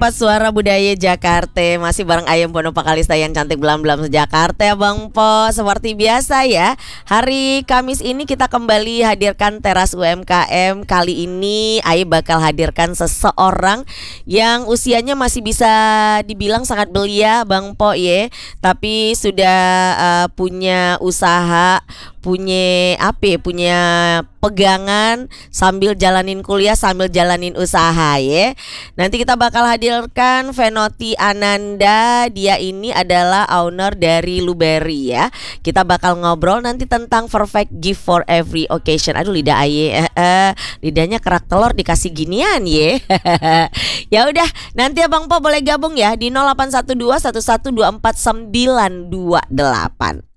104 Suara Budaya Jakarta. Masih bareng Ayam Bonopa Kalista yang cantik belam-belam Jakarta Bang Po. Seperti biasa ya, hari Kamis ini kita kembali hadirkan Teras UMKM. Kali ini Ayah bakal hadirkan seseorang yang usianya masih bisa dibilang sangat belia Bang Po ya, tapi sudah punya usaha, punya punya pegangan sambil jalanin kuliah, sambil jalanin usaha ya. Nanti kita bakal hadirkan Venoti Ananda. Dia ini adalah owner dari Luberry ya. Kita bakal ngobrol nanti tentang perfect gift for every occasion. Aduh lidah aye, lidahnya kerak telur dikasih ginian ya. Ya udah, nanti Abang Po boleh gabung ya di 0812 1124 928.